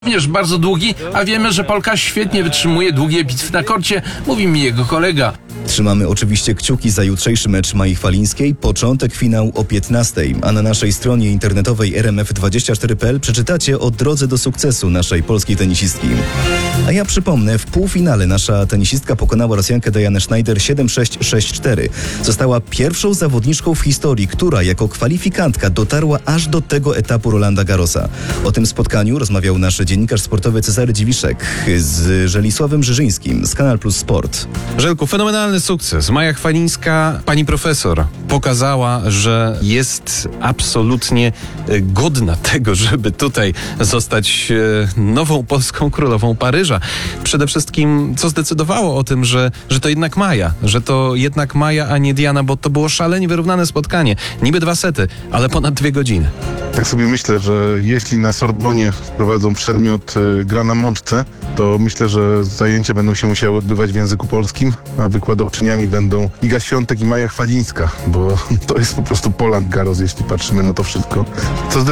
Również bardzo długi, a wiemy, że Polka świetnie wytrzymuje długie bitwy na korcie, mówi mi jego kolega. Trzymamy oczywiście kciuki za jutrzejszy mecz Mai Chwalińskiej, początek finału o 15:00, a na naszej stronie internetowej rmf24.pl przeczytacie o drodze do sukcesu naszej polskiej tenisistki. A ja przypomnę, w półfinale nasza tenisistka pokonała Rosjankę Dianę Schneider 7-6, 6-4. Została pierwszą zawodniczką w historii, która jako kwalifikantka dotarła aż do tego etapu Rolanda Garrosa. O tym spotkaniu rozmawiał nasz dziennikarz sportowy Cezary Dziwiszek z Żelisławem Żyżyńskim z Kanal Plus Sport. Żelku, fenomenalny sukces. Maja Chwalińska, pani profesor, pokazała, że jest absolutnie godna tego, żeby tutaj zostać nową polską królową Paryża. Przede wszystkim, co zdecydowało o tym, że to jednak Maja, a nie Diana, bo to było szalenie wyrównane spotkanie. Niby 2 sety, ale ponad 2 godziny. Tak sobie myślę, że jeśli na Sorbonie wprowadzą przedmiot gra na mączce, to myślę, że zajęcia będą się musiały odbywać w języku polskim, a wykładowczyniami będą Iga Świątek i Maja Chwalińska, bo to jest po prostu Roland Garros, jeśli patrzymy na to wszystko. Co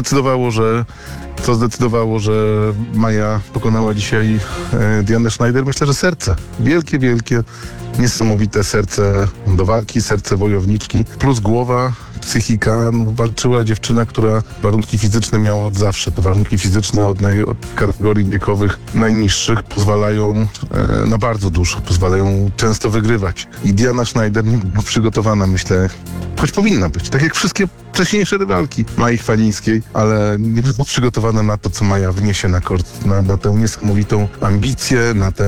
zdecydowało, że Maja pokonała dzisiaj Dianę Schneider? Myślę, że serce. Wielkie, niesamowite serce do walki, serce wojowniczki, plus głowa, psychika. Walczyła dziewczyna, która warunki fizyczne miała od zawsze. Te warunki fizyczne od kategorii wiekowych najniższych pozwalają na bardzo dużo, pozwalają często wygrywać. I Diana Schneider nie była przygotowana, myślę, choć powinna być, tak jak wszystkie wcześniejsze rywalki Mai Chwalińskiej, ale nie była przygotowana na to, co Maja wniesie na kort, na tę niesamowitą ambicję,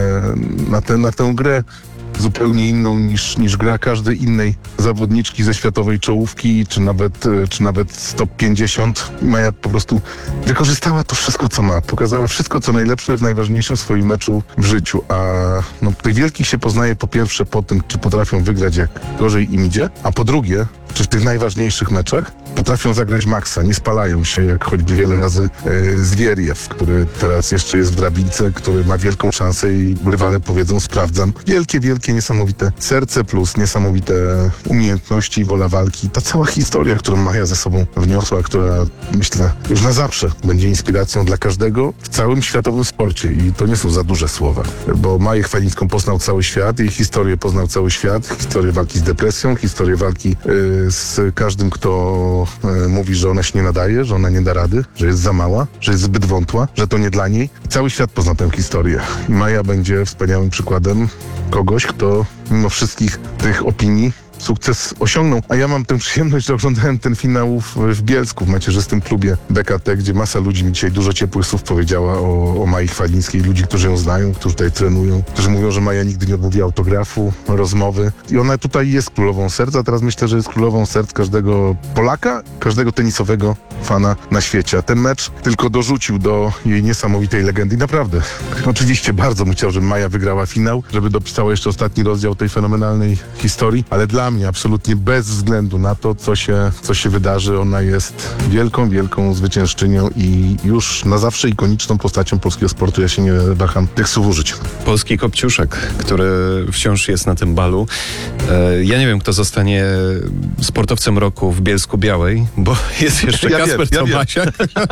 na tę grę zupełnie inną niż gra każdej innej zawodniczki ze światowej czołówki, czy nawet z top 50. Maja po prostu wykorzystała to wszystko, co ma. Pokazała wszystko, co najlepsze w najważniejszym swoim meczu w życiu. A tych wielkich się poznaje po pierwsze po tym, czy potrafią wygrać, jak gorzej im idzie, a po drugie, czy w tych najważniejszych meczach potrafią zagrać maksa, nie spalają się, jak choćby wiele razy Zwieriew, który teraz jeszcze jest w drabince, który ma wielką szansę i rywale powiedzą: sprawdzam. Wielkie, niesamowite serce plus niesamowite umiejętności, wola walki. Ta cała historia, którą Maja ze sobą wniosła, która, myślę, już na zawsze będzie inspiracją dla każdego w całym światowym sporcie. I to nie są za duże słowa, bo Maję Chwalińską poznał cały świat, jej historię poznał cały świat, historię walki z depresją, historię walki z każdym, kto mówi, że ona się nie nadaje, że ona nie da rady, że jest za mała, że jest zbyt wątła, że to nie dla niej. Cały świat pozna tę historię. I Maja będzie wspaniałym przykładem kogoś, kto mimo wszystkich tych opinii sukces osiągnął. A ja mam tę przyjemność, że oglądałem ten finał w Bielsku, w macierzystym klubie BKT, gdzie masa ludzi mi dzisiaj dużo ciepłych słów powiedziała o Mai Chwalińskiej. Ludzi, którzy ją znają, którzy tutaj trenują, którzy mówią, że Maja nigdy nie odmówi autografu, rozmowy. I ona tutaj jest królową serc, a teraz myślę, że jest królową serc każdego Polaka, każdego tenisowego fana na świecie. A ten mecz tylko dorzucił do jej niesamowitej legendy. I naprawdę, oczywiście bardzo bym chciał, żeby Maja wygrała finał, żeby dopisała jeszcze ostatni rozdział tej fenomenalnej historii, ale dla mnie absolutnie bez względu na to, co się wydarzy, ona jest wielką zwyciężczynią i już na zawsze ikoniczną postacią polskiego sportu. Ja się nie waham tych słów użyć. Polski Kopciuszek, który wciąż jest na tym balu. Ja nie wiem, kto zostanie sportowcem roku w Bielsku Białej, bo jest jeszcze Kasper Tomasiak.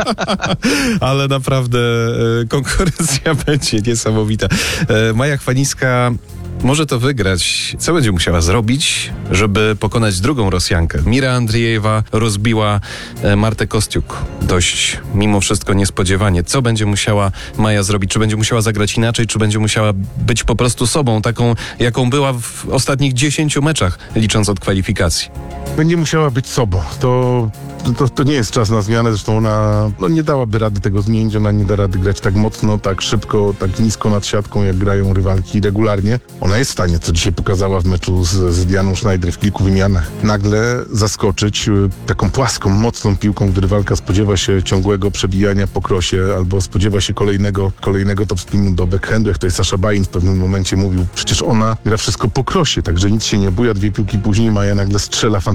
Ale naprawdę konkurencja będzie niesamowita. Maja Chwalińska może to wygrać. Co będzie musiała zrobić, żeby pokonać drugą Rosjankę? Mira Andriejewa rozbiła Martę Kostiuk dość mimo wszystko niespodziewanie. Co będzie musiała Maja zrobić? Czy będzie musiała zagrać inaczej? Czy będzie musiała być po prostu sobą, taką jaką była w ostatnich 10 meczach, licząc od kwalifikacji? Będzie musiała być sobą. To nie jest czas na zmianę, zresztą ona nie dałaby rady tego zmienić, ona nie da rady grać tak mocno, tak szybko, tak nisko nad siatką, jak grają rywalki regularnie. Ona jest w stanie, co dzisiaj pokazała w meczu z Dianą Schneider w kilku wymianach, nagle zaskoczyć taką płaską, mocną piłką, gdy rywalka spodziewa się ciągłego przebijania po krosie albo spodziewa się kolejnego topspinu do backhandu, jak to jest Sasha Bain w pewnym momencie mówił. Przecież ona gra wszystko po krosie, także nic się nie buja, 2 piłki później Maja nagle strzela fantastyczną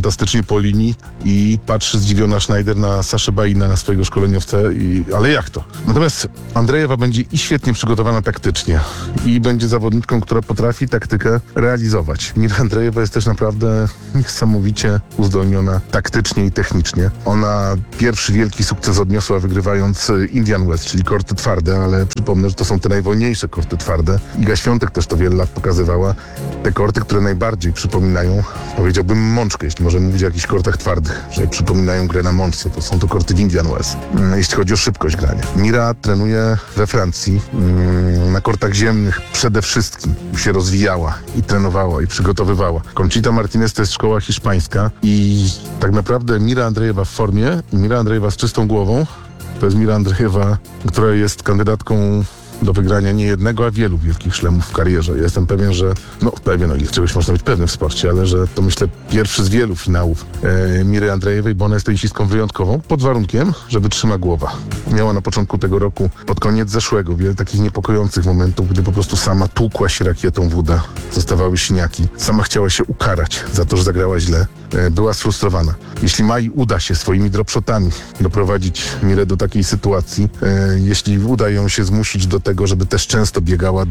fantastycznie po linii i patrzy zdziwiona Schneider na Saszę Baina, na swojego szkoleniowca ale jak to? Natomiast Andrejewa będzie i świetnie przygotowana taktycznie i będzie zawodniczką, która potrafi taktykę realizować. Mira Andrejewa jest też naprawdę niesamowicie uzdolniona taktycznie i technicznie. Ona pierwszy wielki sukces odniosła wygrywając Indian Wells, czyli korty twarde, ale przypomnę, że to są te najwolniejsze korty twarde. Iga Świątek też to wiele lat pokazywała. Te korty, które najbardziej przypominają, powiedziałbym, mączkę, jeśli możemy mówić o jakichś kortach twardych, że przypominają grę na mączce, to są to korty w Indian Wells, jeśli chodzi o szybkość grania. Mira trenuje we Francji, na kortach ziemnych przede wszystkim się rozwijała i trenowała i przygotowywała. Conchita Martinez to jest szkoła hiszpańska i tak naprawdę Mira Andrejewa w formie i Mira Andrejewa z czystą głową to jest Mira Andrejewa, która jest kandydatką do wygrania nie jednego, a wielu wielkich szlemów w karierze. Ja jestem pewien, że ile czegoś można być pewny w sporcie, ale że to myślę pierwszy z wielu finałów Miry Andrejewej, bo ona jest tenisistką wyjątkową, pod warunkiem, że wytrzyma głowa. Miała na początku tego roku, pod koniec zeszłego, wiele takich niepokojących momentów, gdy po prostu sama tłukła się rakietą w uda, zostawały siniaki. Sama chciała się ukarać za to, że zagrała źle. Była sfrustrowana. Jeśli Mai uda się swoimi dropshotami doprowadzić Mirę do takiej sytuacji, jeśli uda ją się zmusić do tego, żeby też często biegała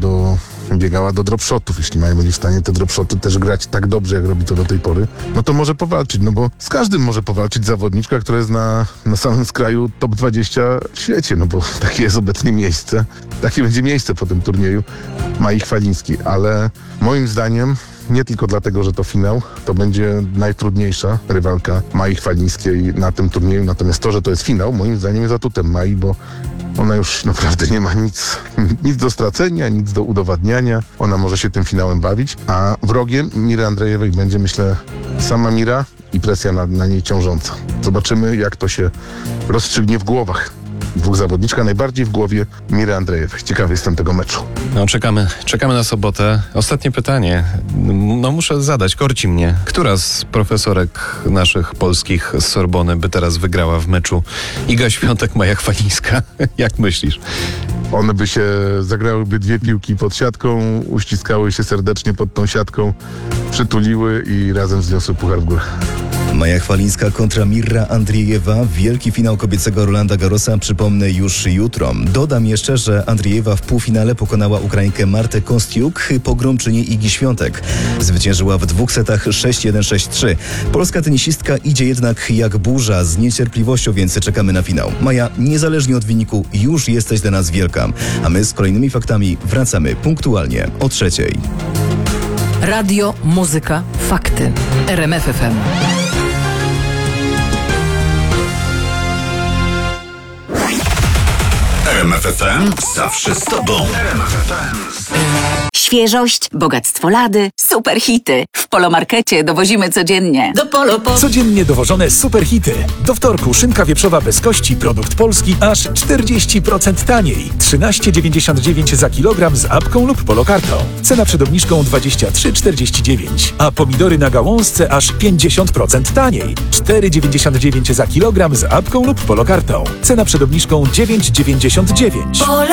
do dropshotów, jeśli Maja będzie w stanie te dropshoty też grać tak dobrze, jak robi to do tej pory, no to może powalczyć, no bo z każdym może powalczyć zawodniczka, która jest na samym skraju top 20 w świecie, no bo takie jest obecnie miejsce, takie będzie miejsce po tym turnieju Mai Chwalińskiej, ale moim zdaniem nie tylko dlatego, że to finał, to będzie najtrudniejsza rywalka Mai Chwalińskiej na tym turnieju. Natomiast to, że to jest finał, moim zdaniem jest atutem Mai, bo ona już naprawdę nie ma nic do stracenia, nic do udowadniania. Ona może się tym finałem bawić, a wrogiem Miry Andrejewej będzie, myślę, sama Mira i presja na niej ciążąca. Zobaczymy, jak to się rozstrzygnie w głowach dwóch zawodniczka, najbardziej w głowie Miry Andrejewej. Ciekawy jestem tego meczu. No, czekamy na sobotę. Ostatnie pytanie. No muszę zadać, korci mnie. Która z profesorek naszych polskich z Sorbony by teraz wygrała w meczu Iga Świątek, Maja Chwalińska? Jak myślisz? One by się zagrałyby dwie piłki pod siatką, uściskały się serdecznie pod tą siatką, przytuliły i razem wzniosły puchar w górę. Maja Chwalińska kontra Mira Andrejewa. Wielki finał kobiecego Rolanda Garrosa przypomnę już jutro. Dodam jeszcze, że Andrejewa w półfinale pokonała Ukrainkę Martę Kostiuk, pogromczynię Igi Świątek. Zwyciężyła w 2 setach 6-1, 6-3. Polska tenisistka idzie jednak jak burza, z niecierpliwością, więc czekamy na finał. Maja, niezależnie od wyniku, już jesteś dla nas wielka. A my z kolejnymi faktami wracamy punktualnie o 3:00. Radio, muzyka, fakty. RMF FM. RMF FM zawsze z tobą. Świeżość, bogactwo lady, super hity. W Polomarkecie dowozimy codziennie. Do Polo. Codziennie dowożone super hity. Do wtorku szynka wieprzowa bez kości, produkt polski, aż 40% taniej. 13,99 za kilogram z apką lub polokartą. Cena przed obniżką 23,49. A pomidory na gałązce aż 50% taniej. 4,99 za kilogram z apką lub polokartą. Cena przed obniżką 9,99.